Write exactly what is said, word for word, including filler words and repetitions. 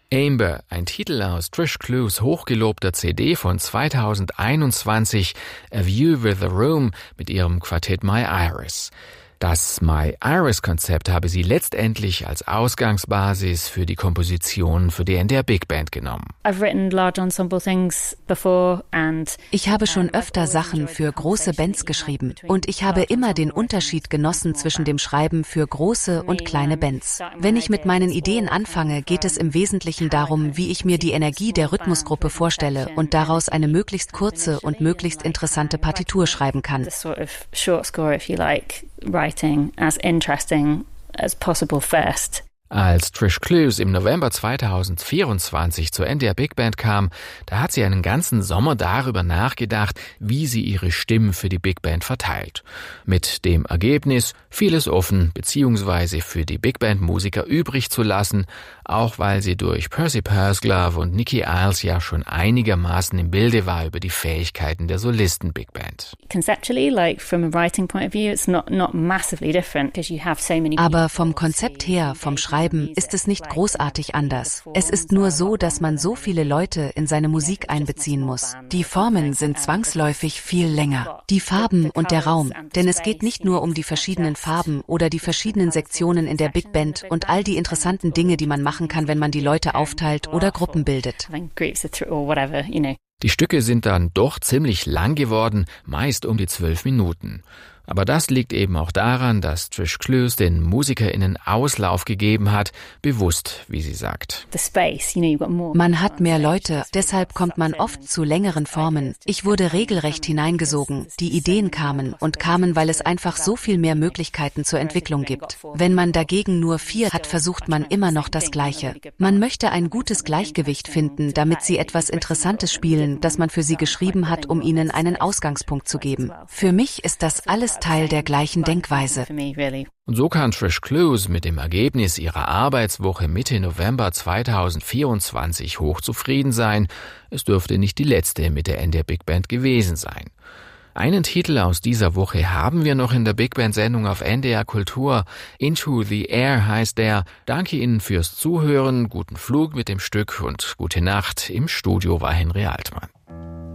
Amber, ein Titel aus Trish Clues hochgelobter C D von zweitausendeinundzwanzig, A View with a Room mit ihrem Quartett My Iris. Das My Iris-Konzept habe sie letztendlich als Ausgangsbasis für die Komposition für die N D R Big Band genommen. Ich habe schon öfter Sachen für große Bands geschrieben und ich habe immer den Unterschied genossen zwischen dem Schreiben für große und kleine Bands. Wenn ich mit meinen Ideen anfange, geht es im Wesentlichen darum, wie ich mir die Energie der Rhythmusgruppe vorstelle und daraus eine möglichst kurze und möglichst interessante Partitur schreiben kann. Writing as interesting as possible first. Als Trish Clues im November zweitausendvierundzwanzig zur N D R Big Band kam, da hat sie einen ganzen Sommer darüber nachgedacht, wie sie ihre Stimmen für die Big Band verteilt. Mit dem Ergebnis, vieles offen bzw. für die Big Band Musiker übrig zu lassen, auch weil sie durch Percy Purseglove und Nicky Iles ja schon einigermaßen im Bilde war über die Fähigkeiten der Solisten Big Band. Conceptually, like from a writing point of view, it's not not massively different because you have so many. Aber vom Konzept her, vom Schreiben ist es nicht großartig anders. Es ist nur so, dass man so viele Leute in seine Musik einbeziehen muss. Die Formen sind zwangsläufig viel länger. Die Farben und der Raum. Denn es geht nicht nur um die verschiedenen Farben oder die verschiedenen Sektionen in der Big Band und all die interessanten Dinge, die man machen kann, wenn man die Leute aufteilt oder Gruppen bildet. Die Stücke sind dann doch ziemlich lang geworden, meist um die zwölf Minuten. Aber das liegt eben auch daran, dass Trish Clues den MusikerInnen Auslauf gegeben hat, bewusst, wie sie sagt. Man hat mehr Leute, deshalb kommt man oft zu längeren Formen. Ich wurde regelrecht hineingesogen. Die Ideen kamen und kamen, weil es einfach so viel mehr Möglichkeiten zur Entwicklung gibt. Wenn man dagegen nur vier hat, versucht man immer noch das Gleiche. Man möchte ein gutes Gleichgewicht finden, damit sie etwas Interessantes spielen, das man für sie geschrieben hat, um ihnen einen Ausgangspunkt zu geben. Für mich ist das alles Teil der gleichen Denkweise. Und so kann Trish Clues mit dem Ergebnis ihrer Arbeitswoche Mitte November zweitausendvierundzwanzig hochzufrieden sein. Es dürfte nicht die letzte mit der N D R Big Band gewesen sein. Einen Titel aus dieser Woche haben wir noch in der Big Band Sendung auf N D R Kultur. Into the Air heißt der. Danke Ihnen fürs Zuhören, guten Flug mit dem Stück und gute Nacht. Im Studio war Henry Altmann.